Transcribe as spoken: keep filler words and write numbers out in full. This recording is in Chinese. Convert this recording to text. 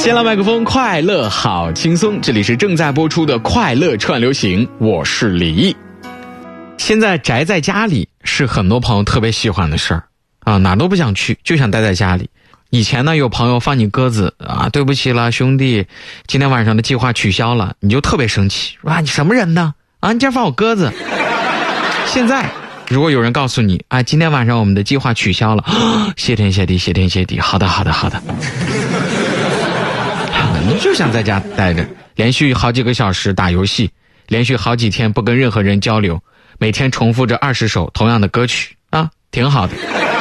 先来麦克风，快乐好轻松，这里是正在播出的快乐串流行，我是李毅。现在宅在家里是很多朋友特别喜欢的事儿啊，哪都不想去，就想待在家里。以前呢，有朋友放你鸽子啊，对不起了兄弟，今天晚上的计划取消了，你就特别生气，哇，你什么人呢？啊，你竟然放我鸽子！现在如果有人告诉你啊，今天晚上我们的计划取消了，哦、谢天谢地，谢天谢地，好的好的好的，你就想在家待着，连续好几个小时打游戏，连续好几天不跟任何人交流，每天重复着二十首同样的歌曲啊，挺好的。